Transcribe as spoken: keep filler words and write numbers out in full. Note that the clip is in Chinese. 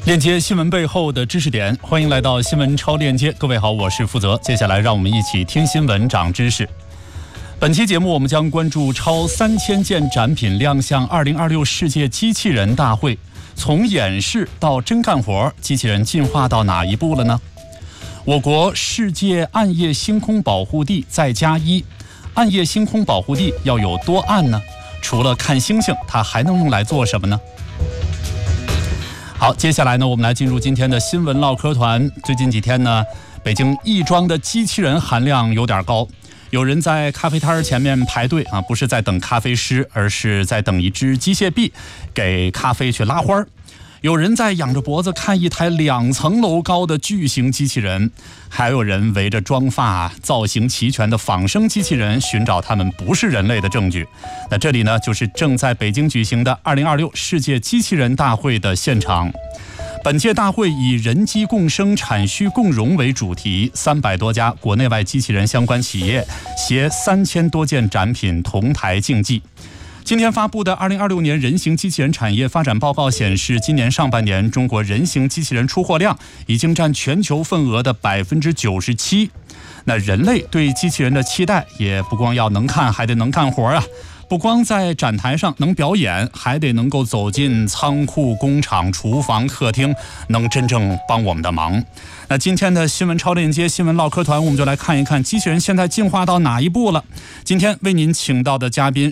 链接新闻背后的知识点，欢迎来到新闻超链接。各位好，我是负责。接下来让我们一起听新闻长知识。本期节目我们将关注超三千件展品亮相二零二六世界机器人大会，从演示到真干活，机器人进化到哪一步了呢？我国世界暗夜星空保护地再加一，暗夜星空保护地要有多暗呢？除了看星星，它还能用来做什么呢？好，接下来呢，我们来进入今天的新闻唠嗑团。最近几天呢，北京亦庄的机器人含量有点高，有人在咖啡摊前面排队啊，不是在等咖啡师，而是在等一只机械臂给咖啡去拉花儿。有人在仰着脖子看一台两层楼高的巨型机器人，还有人围着妆发、造型齐全的仿生机器人寻找他们不是人类的证据。那这里呢，就是正在北京举行的二零二六世界机器人大会的现场。本届大会以人机共生、产虚共融为主题，三百多家国内外机器人相关企业携三千多件展品同台竞技。今天发布的二零二六年人形机器人产业发展报告显示，今年上半年中国人形机器人出货量已经占全球份额的百分之九十七。那人类对机器人的期待也不光要能看，还得能干活啊！不光在展台上能表演，还得能够走进仓库、工厂、厨房、客厅，能真正帮我们的忙。那今天的新闻超链接新闻唠嗑团，我们就来看一看机器人现在进化到哪一步了。今天为您请到的嘉宾